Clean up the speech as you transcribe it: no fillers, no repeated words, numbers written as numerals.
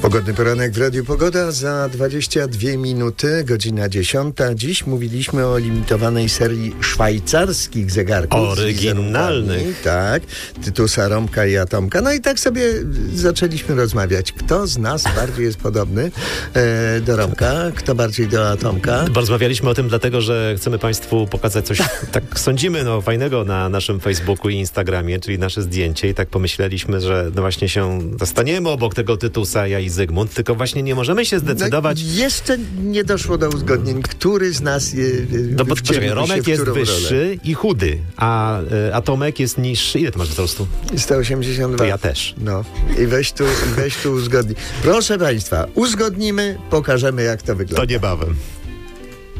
Pogodny poranek w Radiu Pogoda za 22 minuty, godzina 10. Dziś mówiliśmy o limitowanej serii szwajcarskich zegarków. Oryginalnych. Tak, Tytusa, Romka i Atomka. No i tak sobie zaczęliśmy rozmawiać. Kto z nas bardziej jest podobny do Romka, kto bardziej do Atomka? Rozmawialiśmy o tym dlatego, że chcemy Państwu pokazać coś, tak sądzimy, fajnego na naszym Facebooku i Instagramie, czyli nasze zdjęcie, i tak pomyśleliśmy, że właśnie się dostaniemy obok tego Tytusa, ja i Zygmunt, tylko właśnie nie możemy się zdecydować. No, jeszcze nie doszło do uzgodnień, który z nas Romek jest wyższy i chudy, a Atomek jest niższy. Ile ty masz wzrostu? 182. To ja też. No i weź tu uzgodnij. Proszę Państwa, uzgodnimy, pokażemy, jak to wygląda. To niebawem.